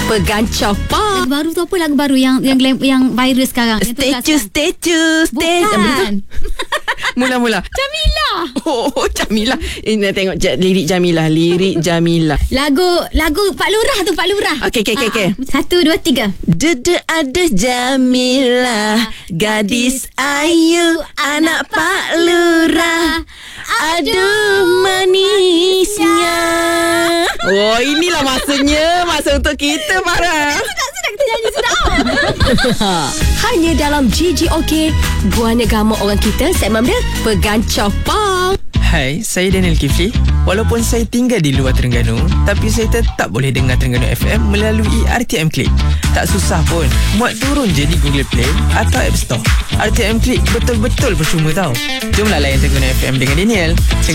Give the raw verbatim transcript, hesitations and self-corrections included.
Pegan Copa. Lagu baru tu apa? Lagu baru yang yang yang viral sekarang. Statue, statue, statue. Bukan. Mula-mula Jamila. Oh, Jamila. Ini tengok j- lirik Jamila, lirik Jamila. Lagu lagu Pak Lurah tu, Pak Lurah. Okey, okey, okey, okey. Satu, dua, tiga. Dede ada Jamila, gadis ayu, anak Pak Lurah. Aduh manisnya. Oh, inilah masanya, masa untuk kita, Farah. Sedap, sedap kita nyanyi, sedap. Hanya dalam G G OK, Gua Negama Orang Kita, segmen dia Pegan Copa. Hai, saya Daniel Kifli. Walaupun saya tinggal di luar Terengganu, tapi saya tetap boleh dengar Terengganu F M melalui R T M Click. Tak susah pun, muat turun je di Google Play atau App Store. R T M Click betul-betul percuma tau. Jomlah layan Terengganu F M dengan Daniel.